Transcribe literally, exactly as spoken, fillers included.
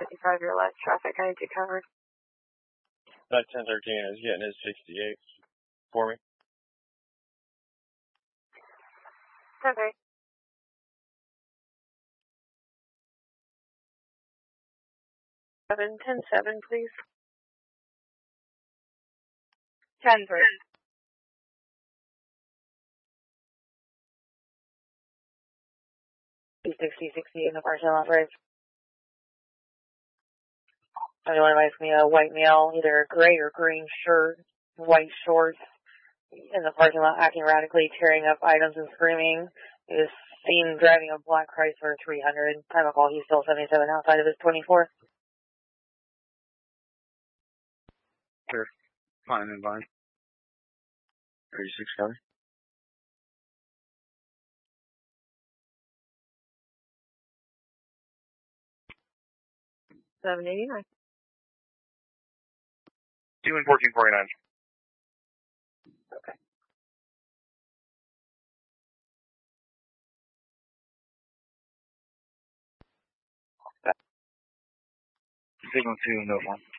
fifty-five, your last traffic I need you covered. That ten thirteen is getting his sixty-eight for me. Okay. Seven, ten, seven, please. Ten, three. sixty, sixty in the parcel lot bridge. Anyone likes me a white male, either a gray or green shirt, white shorts, in the parking lot acting radically, tearing up items and screaming. He was seen driving a black Chrysler three hundred. Time of call, he's still seventy-seven outside of his twenty-fourth. Sure. Fine and fine. thirty-six cover. seven eighty-nine. two and fourteen forty-nine. Okay. Signal two, no one.